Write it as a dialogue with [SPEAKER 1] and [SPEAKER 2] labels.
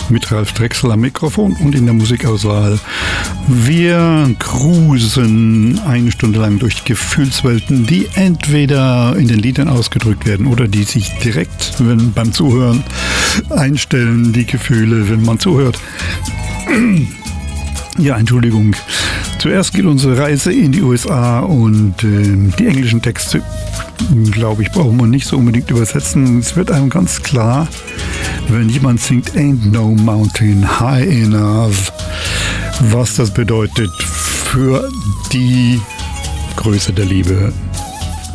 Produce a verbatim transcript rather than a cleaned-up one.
[SPEAKER 1] mit Ralf Drechsel am Mikrofon und in der Musikauswahl. Wir cruisen eine Stunde lang durch Gefühlswelten, die entweder in den Liedern ausgedrückt werden oder die sich direkt wenn, beim Zuhören einstellen, die Gefühle, wenn man zuhört. Ja, Entschuldigung. Zuerst geht unsere Reise in die U S A und äh, die englischen Texte, glaube ich, brauchen wir nicht so unbedingt übersetzen. Es wird einem ganz klar, wenn jemand singt Ain't No Mountain High Enough, was das bedeutet für die Größe der Liebe.